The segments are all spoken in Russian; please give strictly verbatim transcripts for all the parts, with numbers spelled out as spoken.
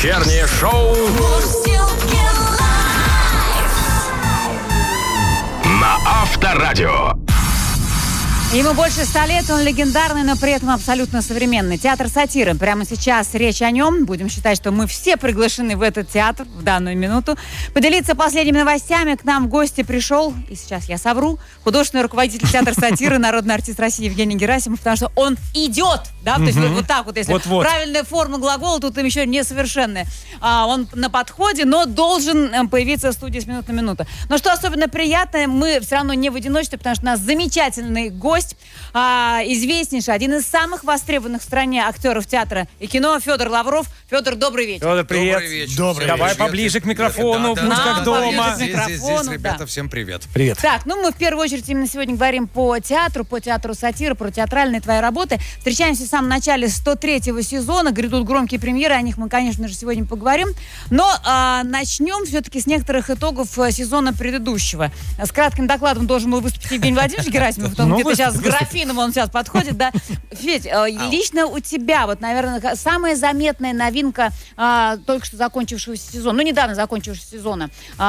Вечернее шоу на Авторадио. Ему больше ста лет, он легендарный, но при этом абсолютно современный. Театр сатиры. Прямо сейчас речь о нем. Будем считать, что мы все приглашены в этот театр в данную минуту. Поделиться последними новостями к нам в гости пришел, и сейчас я совру, художественный руководитель театра сатиры, народный артист России Евгений Герасимов, потому что он идет, да, то есть вот, вот так вот, если Вот-вот. правильная форма глагола, тут им еще несовершенная. А, он на подходе, но должен появиться в студии с минуты на минуту. Но что особенно приятно, мы все равно не в одиночестве, потому что у нас замечательный гость, А, известнейший, один из самых востребованных в стране актеров театра и кино Федор Лавров. Федор, добрый вечер. Федор, привет. Добрый вечер. Добрый. Давай Привет. поближе к микрофону, Да, да, будь да, как да, дома. Здесь, здесь, здесь, Микрофону, ребята, да. всем привет. Привет. Так, ну мы в первую очередь именно сегодня говорим по театру, по театру сатиры, про театральные твои работы. Встречаемся в самом начале сто третьего сезона, грядут громкие премьеры, о них мы, конечно же, сегодня поговорим. Но а, начнем все-таки с некоторых итогов сезона предыдущего. С кратким докладом должен был выступить Евгений Владимирович Герасимов, он Ну, где-то выступит, сейчас с графином, он сейчас подходит, да. Федь, э, лично у тебя, вот, наверное, самая заметная новинка а, только что закончившегося сезона, ну, недавно закончившегося сезона.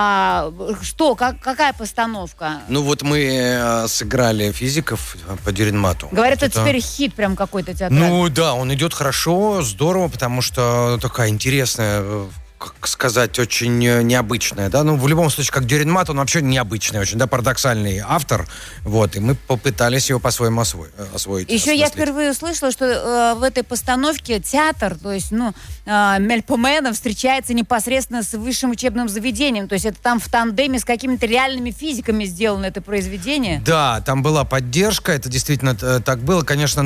А, что, как, какая постановка? Ну вот мы э, сыграли физиков по Дюринмату. Говорят, Вот это теперь хит прям какой-то театральный. Ну да, он идет хорошо, здорово, потому что такая интересная, э, как сказать, очень э, необычная, да, ну в любом случае, как Дюринмат, он вообще необычный очень, да, парадоксальный автор, вот, и мы попытались его по-своему освоить. освоить Еще я осмыслить. впервые услышала, что э, в этой постановке театр, то есть, ну, э, Мельпомена встречается непосредственно с высшим учебным заведением, то есть это там в тандеме с какими-то реальными физиками сделано это произведение. Да, там была поддержка, это действительно э, так было. Конечно,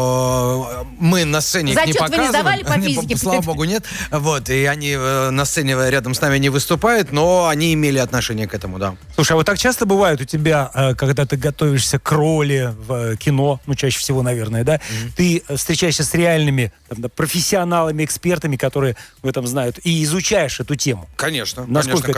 ну, э, мы на сцене их не Зачет вы не показываем. сдавали по Не, физике? Слава богу, нет. Вот, и они э, на сцене рядом с нами не выступают, но они имели отношение к этому, да. Слушай, а вот так часто бывает у тебя, э, когда ты готовишься к роли в э, кино, ну, чаще всего, наверное, да, mm-hmm. ты э, встречаешься с реальными там, да, профессионалами, экспертами, которые в этом знают, и изучаешь эту тему? Конечно, Насколько конечно,